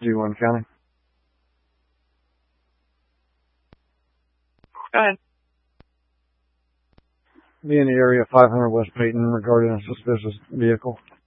G1 County. Go ahead. Be in the area of 500 West Peyton regarding a suspicious vehicle.